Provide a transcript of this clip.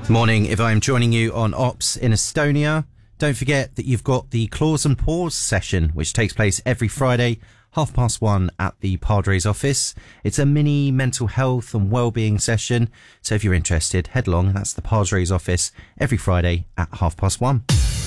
Morning, if I'm joining you on Ops in Estonia. Don't forget that you've got the Claws and Paws session, which takes place every Friday, 1:30 at the Padres office. It's a mini mental health and wellbeing session, so if you're interested, head along. That's the Padres office every Friday at 1:30.